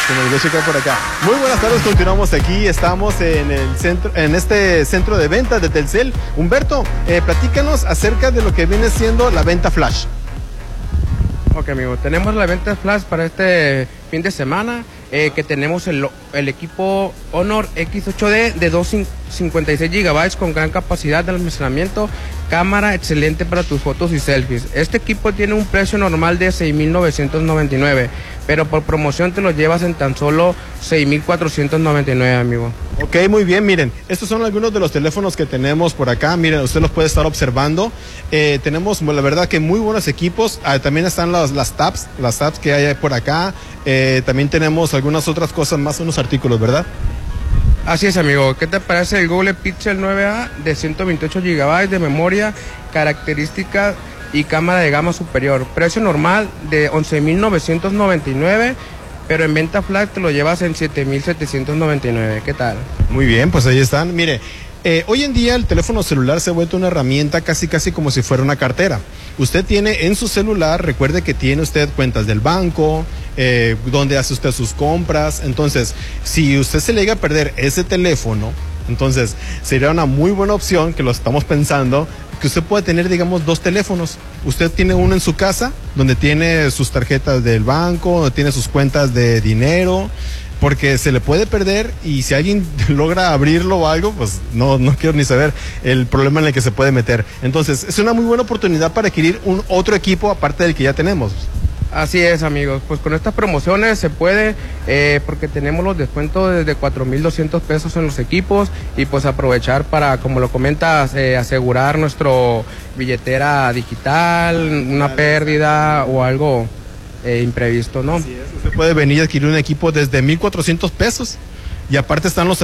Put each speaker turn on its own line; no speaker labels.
Se me olvidó checar por acá. Muy buenas tardes, continuamos aquí. Estamos en el centro, en este centro de venta de Telcel. Humberto, platícanos acerca de lo que viene siendo la venta flash.
Ok, amigo, tenemos la venta flash para este fin de semana, que tenemos el equipo Honor X8D de 256 GB con gran capacidad de almacenamiento, cámara excelente para tus fotos y selfies. Este equipo tiene un precio normal de 6,999, pero por promoción te lo llevas en tan solo 6,499, amigo.
Ok, muy bien, miren, estos son algunos de los teléfonos que tenemos por acá, miren, usted los puede estar observando. Tenemos, la verdad, que muy buenos equipos. También están las tabs que hay por acá. También tenemos algunas otras cosas más, unos artículos, ¿verdad?
Así es, amigo. ¿Qué te parece el Google Pixel 9A de 128 GB de memoria, características y cámara de gama superior? Precio normal de 11,999, pero en venta flash te lo llevas en 7,799. ¿Qué tal?
Muy bien, pues ahí están. Mire, hoy en día el teléfono celular se ha vuelto una herramienta casi como si fuera una cartera. Usted tiene en su celular, recuerde que tiene usted cuentas del banco, donde hace usted sus compras. Entonces, si usted se le llega a perder ese teléfono, entonces sería una muy buena opción, que lo estamos pensando, que usted pueda tener, digamos, dos teléfonos. Usted tiene uno en su casa, donde tiene sus tarjetas del banco, donde tiene sus cuentas de dinero, porque se le puede perder, y si alguien logra abrirlo o algo, pues no quiero ni saber el problema en el que se puede meter. Entonces, es una muy buena oportunidad para adquirir otro equipo aparte del que ya tenemos.
Así es, amigos, pues con estas promociones se puede, porque tenemos los descuentos desde 4,200 pesos en los equipos, y pues aprovechar para, como lo comentas, asegurar nuestro billetera digital, una pérdida o algo imprevisto, ¿no?
Así es, usted puede venir a adquirir un equipo desde 1,400 pesos, y aparte están los